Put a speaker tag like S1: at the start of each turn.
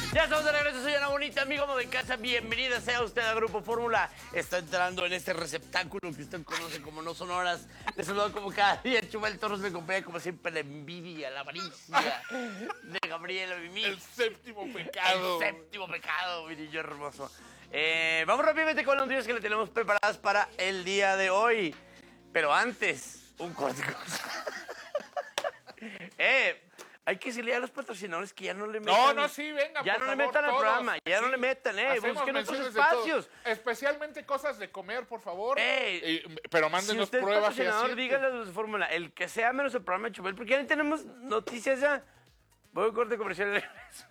S1: Ya estamos de regreso, soy Ana Bonita, amigo de casa. Bienvenida sea usted a Grupo Fórmula. Está entrando en este receptáculo que usted conoce como No Sonoras. Les saludo como cada día. Chumel Torres me acompaña como siempre la envidia, la avaricia de Gabriela Mimi.
S2: El séptimo pecado.
S1: El séptimo pecado, mi niño hermoso. Vamos rápidamente con las noticias que le tenemos preparadas para el día de hoy. Pero antes, un corte. Hay que decirle a los patrocinadores que ya no le metan.
S2: No, sí, venga,
S1: ya
S2: por
S1: no le
S2: favor,
S1: metan al
S2: todos.
S1: programa, ya
S2: Sí.
S1: no le metan,
S2: Hacemos
S1: busquen otros
S2: menciones de todo.
S1: espacios.
S2: Especialmente cosas de comer, por favor.
S1: Ey,
S2: Pero
S1: Si
S2: mándenos
S1: usted es
S2: pruebas y
S1: patrocinador,
S2: así.
S1: díganle a los de Fórmula, el que sea menos el programa de Chumel, porque ya no tenemos noticias ya. Voy a corte comercial de regreso.